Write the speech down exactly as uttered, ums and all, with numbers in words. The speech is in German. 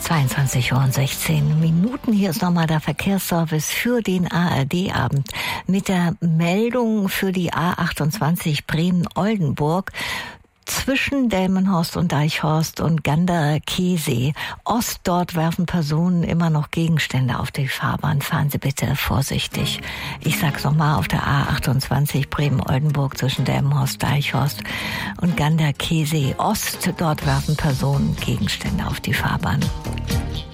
zweiundzwanzig Uhr und sechzehn Minuten. Hier ist nochmal der Verkehrsservice für den A R D-Abend mit der Meldung für die A achtundzwanzig Bremen-Oldenburg zwischen Delmenhorst und Deichhorst und Gander-Chiemsee. Ost, dort werfen Personen immer noch Gegenstände auf die Fahrbahn. Fahren Sie bitte vorsichtig. Ich sag's nochmal, auf der A achtundzwanzig Bremen-Oldenburg zwischen Delmenhorst, Deichhorst und Gander-Chiemsee. Ost, dort werfen Personen Gegenstände auf die Fahrbahn.